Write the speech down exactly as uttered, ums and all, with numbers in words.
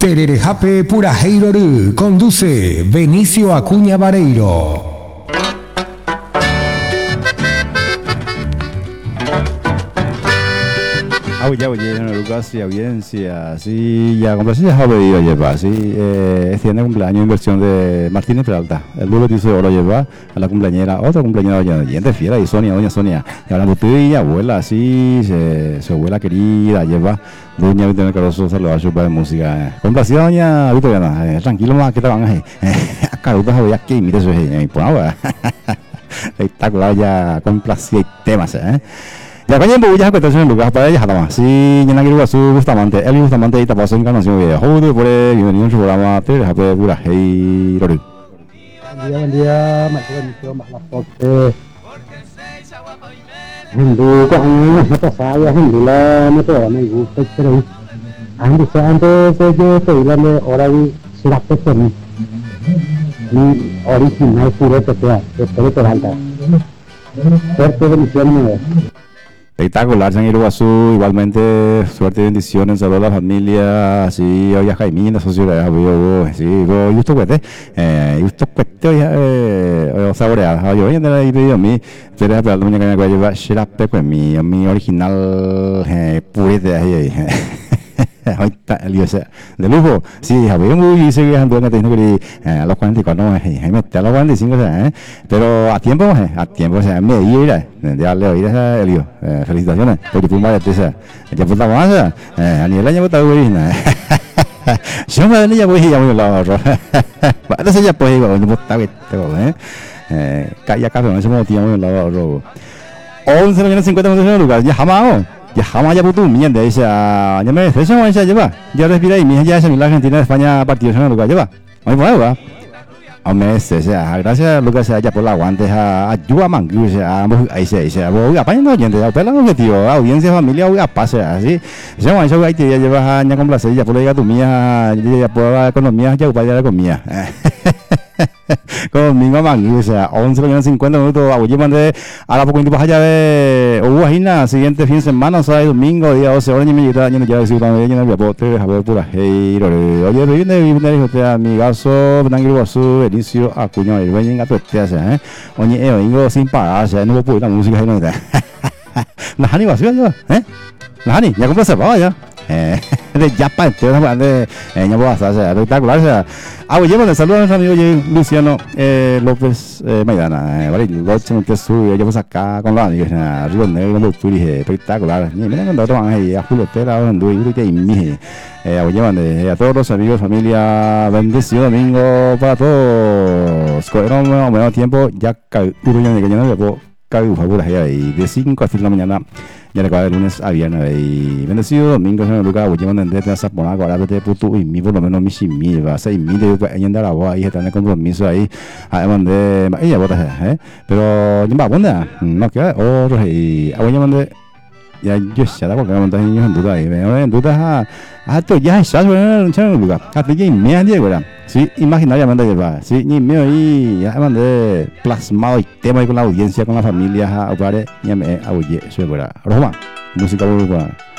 Tererejape Purajeiroru conduce Benicio Acuña Vareiro. Oye, oye, Lucas y audiencia, sí, ya complacencia ha pedido llevar, sí, eh, este año cumpleaños inversión de Martínez Peralta, el duro de oro lleva a la cumpleañera, otra cumpleañera doña Diente Fiera y Sonia, doña Sonia, y hablando de ella, abuela, sí, se, su abuela querida lleva, doña Victoria Caroso, saludar su padre de música, complacida doña Victoria, eh, tranquilo más, que te van a hacer, acá Lucas voy a que imite eso, eh, por ahora, espectacular ya, complacida y temas, eh. Ya kanya bu ya ko tasun lugar para ya hata si nyana kiru su Bustamante el Bustamante ita pasó encarnación de joder por el bienvenido su programa te hape pura hey roru día buen día macho más la foto hindu ko ang mata saya hindu la mata me gusta pero antes antes yo estoy la me horario sirap pe ni ni original puro te te te te alta suerte bendiciones. Espectacular, San Iruazú, igualmente suerte y bendiciones, saludos a la familia, sí, hoy a Jaimín, la sociedad, sí, yo justo cuete, eh, justo cuete, hoy a saborear, yo hoy en el video a mí, pero es para la muñeca que lleva Shirape, pues mi, mi original, eh, purete ahí, ahí está, el lío de lujo, sí, había muy, y seguía andando en el a los cuarenta y cuatro, ahí me a los cuarenta y cinco, eh, pero a tiempo, a tiempo, o sea, me iba, ya le oí ese lío, felicitaciones, porque tú me dices, ya puta más, a nivel año puta buena, yo me venía voy a muy lado, para eso ya pues iba, no puta vete, eh, calla café, no se me motiva muy lado, once de la mañana cincuenta minutos en lugar, ya jamás. Ya jamás ya puto mierda dice ya me eso no se lleva ya respira y mi ya se la Argentina de España partidos en el lugar lleva muy bueno va a meses sea gracias Lucas ya por la aguante a ayuda man que sea ahí se dice voy a paño no gente ya pela objetivo audiencia familia voy a pase así se va eso ahí te lleva a complacer ya por la tu mía ya por la economía ya para la comida conmigo man o sea once de la mañana cincuenta minutos oye mandé a la poco tiempo allá de Uguajina siguiente fin de semana o sea domingo día doce horas y me llega ya decir también ya me apote a ver pura hey oye viene viene usted amigazo Nangiro Guazú Benicio Acuña el venga tu este eh oye eh vengo sin parar o sea no puedo la música ahí no está la Hani Guazú ya eh la Hani ya compré cerrado ya eh de Japa entonces de eh ya voy a hacer espectacular o sea ah oye bueno saludos a mi amigo Luciano eh, López eh, Maidana eh, vale lo que sube ya pues acá con la amiga Río Negro muy puri espectacular ni miren cuando otro van ahí a Julio Tela ando y que mi eh oye bueno a todos los amigos familia bendecido domingo para todos con un buen tiempo ya duro ya de que no le puedo cabe un favor ahí de cinco a seis de la mañana ya le acaba de lunes a viernes y bendecido domingo en el lugar voy a mandar de esa por ahora de puto y mi por lo menos mi si mi va a ser mi de ahí andar la voz ahí está en el compromiso ahí a mandar ella bota eh pero ya va buena no queda otro y voy a mandar ya yo ya da porque montar niños en duda ahí en duda ah tú ya estás en el lugar a ti ya me han llegado sí imaginariamente lleva sí ni mío y ya mandé plasmado el tema con la audiencia con la familia a pare ya me oye eso es verdad Roma música muy buena.